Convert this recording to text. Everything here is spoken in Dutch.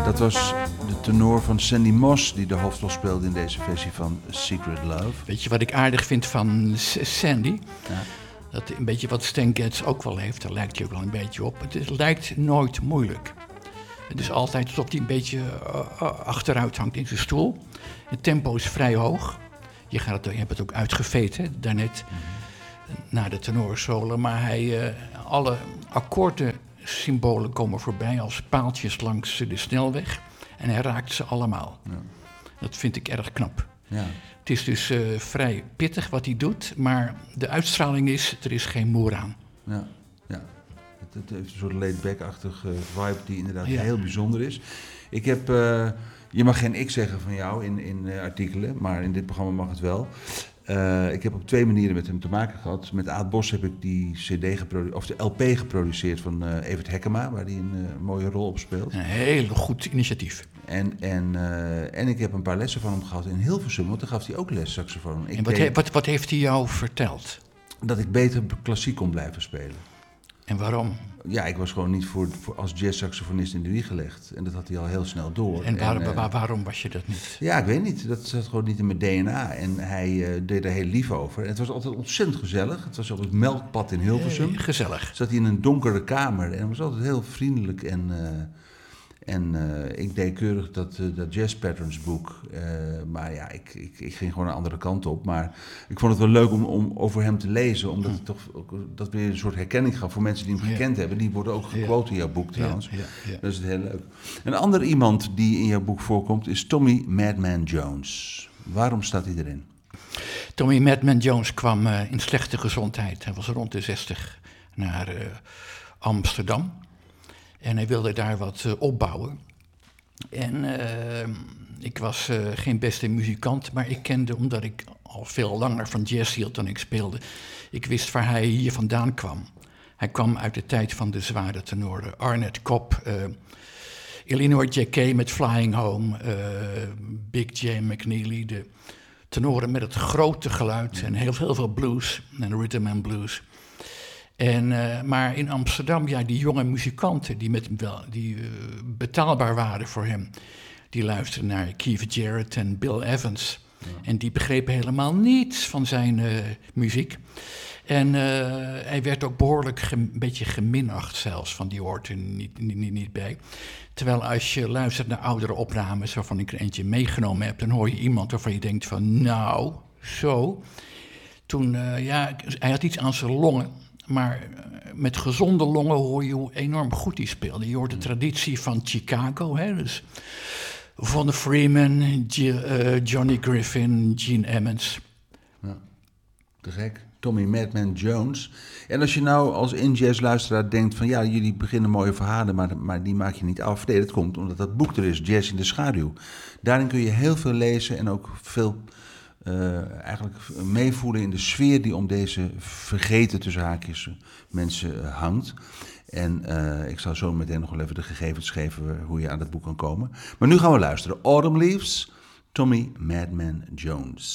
Dat was de tenor van Sandy Moss die de hoofdrol speelde in deze versie van Secret Love. Weet je wat ik aardig vind van Sandy? Ja. Dat een beetje wat Stan Getz ook wel heeft, daar lijkt hij ook wel een beetje op. Het lijkt nooit moeilijk. Het is altijd alsof hij een beetje achteruit hangt in zijn stoel. Het tempo is vrij hoog. Je hebt het ook uitgeveet, hè, daarnet, na de tenorsolo. Maar alle akkoordensymbolen komen voorbij als paaltjes langs de snelweg. En hij raakt ze allemaal. Ja. Dat vind ik erg knap. Ja. Het is dus vrij pittig wat hij doet, maar de uitstraling is, er is geen moer aan. Ja, ja. Het heeft een soort laid-back-achtige vibe die inderdaad heel bijzonder is. Ik heb, je mag geen ik zeggen van jou in artikelen, maar in dit programma mag het wel. Ik heb op 2 manieren met hem te maken gehad. Met Aad Bos heb ik die de LP geproduceerd van Evert Hekkema, waar hij een mooie rol op speelt. Een heel goed initiatief. En ik heb een paar lessen van hem gehad in Hilversum, want daar gaf hij ook les saxofoon. Wat heeft hij jou verteld? Dat ik beter klassiek kon blijven spelen. En waarom? Ja, ik was gewoon niet voor als jazzsaxofonist in de wieg gelegd. En dat had hij al heel snel door. En waarom was je dat niet? Ja, ik weet niet. Dat zat gewoon niet in mijn DNA. En hij deed er heel lief over. En het was altijd ontzettend gezellig. Het was op het Melkpad in Hilversum. Gezellig. Zat hij in een donkere kamer. En het was altijd heel vriendelijk en ik deed keurig dat Jazz Patterns boek. Maar ja, ik ging gewoon een andere kant op. Maar ik vond het wel leuk om over hem te lezen. Omdat het toch dat weer een soort herkenning gaf voor mensen die hem gekend hebben. Die worden ook gequote in jouw boek trouwens. Ja. Dat is het heel leuk. Een ander iemand die in jouw boek voorkomt is Tommy Madman Jones. Waarom staat hij erin? Tommy Madman Jones kwam in slechte gezondheid. Hij was rond de 60 naar Amsterdam. En hij wilde daar wat opbouwen. En ik was geen beste muzikant, maar ik kende, omdat ik al veel langer van jazz hield dan ik speelde, ik wist waar hij hier vandaan kwam. Hij kwam uit de tijd van de zware tenoren. Arnett Cobb, Eleanor Jacquet met Flying Home, Big J McNeely, de tenoren met het grote geluid en heel veel blues en rhythm and blues. Maar in Amsterdam, die jonge muzikanten die betaalbaar waren voor hem, die luisterden naar Keith Jarrett en Bill Evans. Ja. En die begrepen helemaal niets van zijn muziek. En hij werd ook behoorlijk een beetje geminacht zelfs, van die hoort er niet bij. Terwijl als je luistert naar oudere opnames, waarvan ik er eentje meegenomen heb, dan hoor je iemand waarvan je denkt van, nou, zo. Toen, hij had iets aan zijn longen. Maar met gezonde longen hoor je hoe enorm goed hij speelde. Je hoort de traditie van Chicago, hè? Dus Von Freeman, Johnny Griffin, Gene Ammons. Ja, te gek. Tommy Madman Jones. En als je nou als in-jazz-luisteraar denkt van ja, jullie beginnen mooie verhalen, maar die maak je niet af. Nee, dat komt omdat dat boek er is, Jazz in de Schaduw. Daarin kun je heel veel lezen en ook veel eigenlijk meevoelen in de sfeer die om deze vergeten tussen haakjes mensen hangt. En ik zal zo meteen nog wel even de gegevens geven hoe je aan dat boek kan komen. Maar nu gaan we luisteren. Autumn Leaves, Tommy Madman Jones.